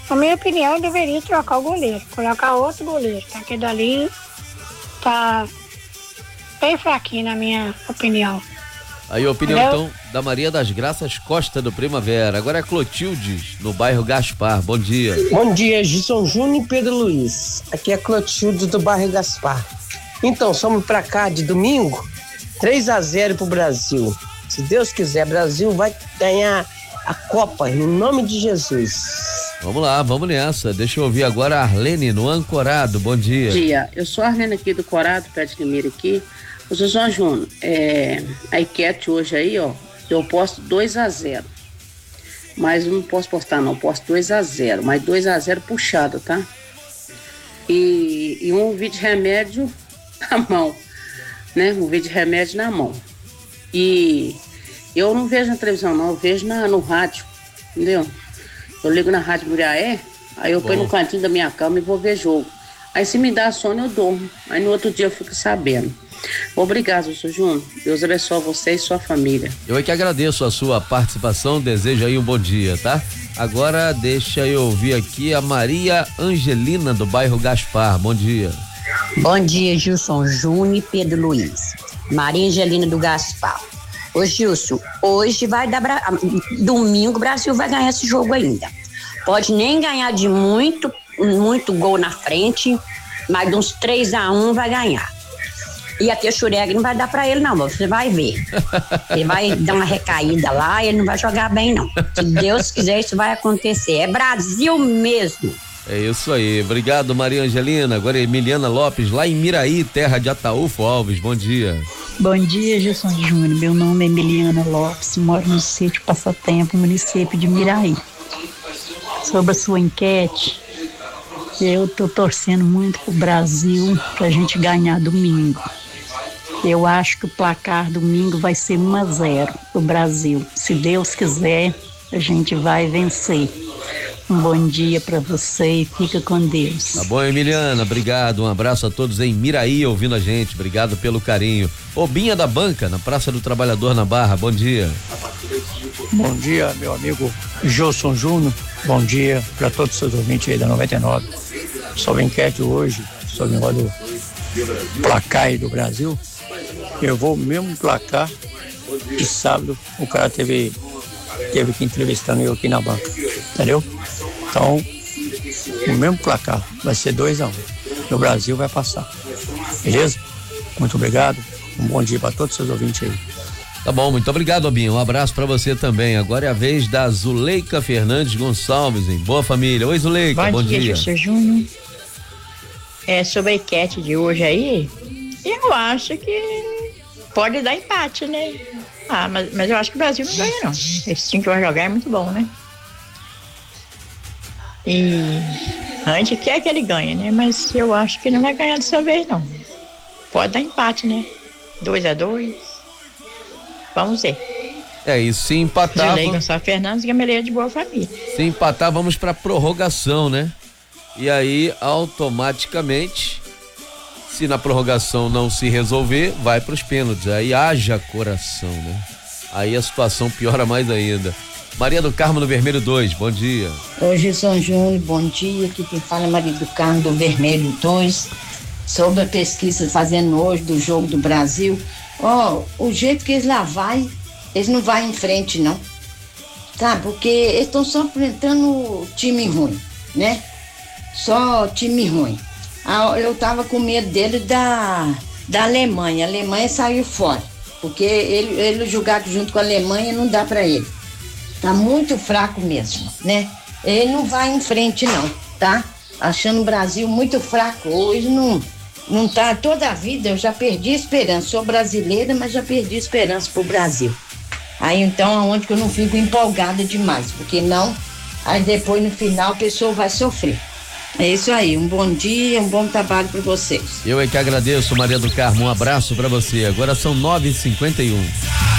Na minha opinião, deveria trocar o goleiro, colocar outro goleiro, tá? Aquele dali tá bem fraquinho, na minha opinião. Aí a opinião, então, da Maria das Graças Costa do Primavera. Agora é Clotildes, no bairro Gaspar. Bom dia. Bom dia, Gilson Júnior e Pedro Luiz. Aqui é Clotildes do bairro Gaspar. Então, somos pra cá de domingo, 3-0 pro Brasil. Se Deus quiser, Brasil vai ganhar a Copa, em nome de Jesus. Vamos lá, vamos nessa. Deixa eu ouvir agora a Arlene, no Ancorado. Bom dia. Bom dia, eu sou a Arlene aqui do Corado, perto de Limeira aqui. Ô, João Júnior, a enquete hoje aí, ó, eu posto 2-0. Mas não posso postar não, posto 2-0, mas 2-0 puxado, tá? E um vídeo de remédio na mão, né? Um vídeo de remédio na mão. E eu não vejo na televisão não, eu vejo no rádio, entendeu? Eu ligo na Rádio Muriaé, aí eu ponho no cantinho da minha cama e vou ver jogo. Aí se me dá sono eu durmo, aí no outro dia eu fico sabendo. Obrigado, Sr. Júnior. Deus abençoe você e sua família. Eu é que agradeço a sua participação, desejo aí um bom dia, tá? Agora deixa eu ouvir aqui a Maria Angelina do bairro Gaspar. Bom dia. Bom dia, Gilson Júnior e Pedro Luiz. Maria Angelina do Gaspar. Ô Gilson, hoje vai dar domingo o Brasil vai ganhar esse jogo ainda. Pode nem ganhar de muito gol na frente, mas de uns 3-1 vai ganhar. E a Texureg não vai dar pra ele não, você vai ver. Ele vai dar uma recaída lá e ele não vai jogar bem não. Se Deus quiser, isso vai acontecer. É Brasil mesmo. É isso aí, obrigado Maria Angelina. Agora é Emiliana Lopes, lá em Miraí, terra de Ataúfo Alves. Bom dia. Bom dia, Gilson Júnior. Meu nome é Emiliana Lopes, moro no sítio Passatempo, município de Miraí. Sobre a sua enquete, eu tô torcendo muito pro Brasil, pra gente ganhar domingo. Eu acho que o placar domingo vai ser 1-0 pro Brasil. Se Deus quiser, a gente vai vencer. Um bom dia para você e fica com Deus. Tá bom, Emiliana, obrigado. Um abraço a todos em Miraí ouvindo a gente. Obrigado pelo carinho. Obinha da Banca, na Praça do Trabalhador, na Barra. Bom dia. Bom dia, meu amigo Gilson Júnior. Bom dia para todos os seus ouvintes aí da 99. Sobre a enquete hoje, sobre o negócio do placar aí do Brasil, eu vou mesmo placar de sábado. O cara teve que entrevistando eu aqui na banca, entendeu? Então, o mesmo placar vai ser 2-1. O Brasil vai passar. Beleza? Muito obrigado. Um bom dia para todos os seus ouvintes aí. Tá bom, muito obrigado, Obinho. Um abraço para você também. Agora é a vez da Zuleika Fernandes Gonçalves, em Boa Família. Oi, Zuleika, bom dia. Gilson Júnior. Sobre a enquete de hoje aí, eu acho que pode dar empate, né? Mas eu acho que o Brasil não ganha, não. Esse time que vai jogar é muito bom, né? E a gente quer que ele ganhe, né? Mas eu acho que não vai ganhar dessa vez, não. Pode dar empate, né? 2-2. Vamos ver. E se empatar... Zulei Gonçalves Fernandes e Gameleira de Boa Família. Se empatar, vamos pra prorrogação, né? E aí, automaticamente, se na prorrogação não se resolver, vai pros pênaltis. Aí haja coração, né? Aí a situação piora mais ainda. Maria do Carmo do Vermelho 2, bom dia. Oi, Gilson Júnior, bom dia. Aqui quem fala é Maria do Carmo do Vermelho 2. Sobre a pesquisa fazendo hoje do jogo do Brasil. O jeito que eles lá vai, eles não vão em frente, não. Tá? Porque eles estão só enfrentando time ruim, né? Só time ruim. Eu tava com medo dele da Alemanha. A Alemanha saiu fora. Porque ele jogar junto com a Alemanha não dá pra ele. Tá muito fraco mesmo, né? Ele não vai em frente não, tá? Achando o Brasil muito fraco. Hoje não tá, toda a vida eu já perdi esperança. Sou brasileira, mas já perdi esperança pro Brasil. Aí então, aonde que eu não fico empolgada demais, porque não, aí depois no final a pessoa vai sofrer. É isso aí, um bom dia, um bom trabalho para vocês. Eu é que agradeço, Maria do Carmo, um abraço para você. Agora são 9h51.